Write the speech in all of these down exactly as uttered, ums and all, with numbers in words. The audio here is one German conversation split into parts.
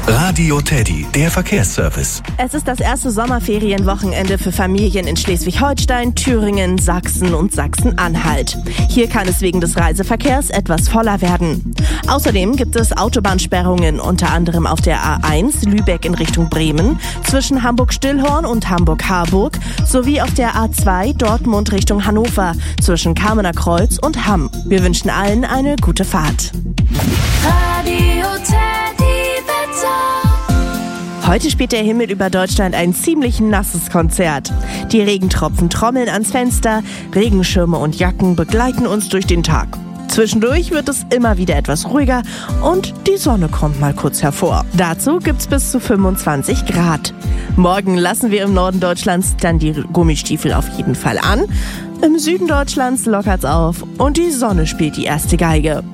Radio Teddy, der Verkehrsservice. Es ist das erste Sommerferienwochenende für Familien in Schleswig-Holstein, Thüringen, Sachsen und Sachsen-Anhalt. Hier kann es wegen des Reiseverkehrs etwas voller werden. Außerdem gibt es Autobahnsperrungen, unter anderem auf der A eins Lübeck in Richtung Bremen, zwischen Hamburg-Stillhorn und Hamburg-Harburg, sowie auf der A zwei Dortmund Richtung Hannover, zwischen Kamener Kreuz und Hamm. Wir wünschen allen eine gute Fahrt. Radio Teddy Wetter. Heute spielt der Himmel über Deutschland ein ziemlich nasses Konzert. Die Regentropfen trommeln ans Fenster, Regenschirme und Jacken begleiten uns durch den Tag. Zwischendurch wird es immer wieder etwas ruhiger und die Sonne kommt mal kurz hervor. Dazu gibt's bis zu fünfundzwanzig Grad. Morgen lassen wir im Norden Deutschlands dann die Gummistiefel auf jeden Fall an. Im Süden Deutschlands lockert's auf und die Sonne spielt die erste Geige.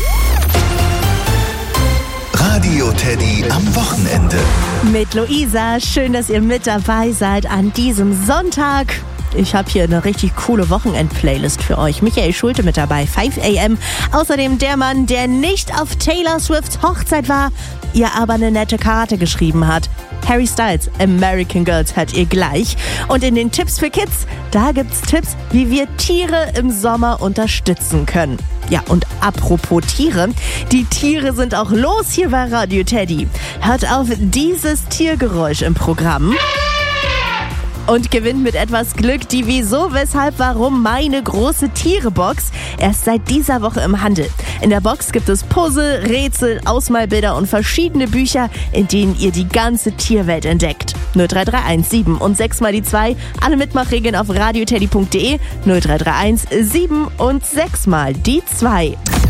Radio Teddy am Wochenende. Mit Luisa, schön, dass ihr mit dabei seid an diesem Sonntag. Ich habe hier eine richtig coole Wochenend-Playlist für euch. Michael Schulte mit dabei, fünf a m. Außerdem der Mann, der nicht auf Taylor Swifts Hochzeit war, ihr aber eine nette Karte geschrieben hat. Harry Styles, American Girls hört ihr gleich. Und in den Tipps für Kids, da gibt's Tipps, wie wir Tiere im Sommer unterstützen können. Ja, und apropos Tiere, die Tiere sind auch los hier bei Radio Teddy. Hört auf dieses Tiergeräusch im Programm. Und gewinnt mit etwas Glück die Wieso, Weshalb, Warum meine große Tiere-Box. Erst seit dieser Woche im Handel. In der Box gibt es Puzzle, Rätsel, Ausmalbilder und verschiedene Bücher, in denen ihr die ganze Tierwelt entdeckt. null drei drei eins sieben und sechs mal die zwei. Alle Mitmachregeln auf radioteddy punkt de. null drei drei eins sieben und sechs mal die zwei.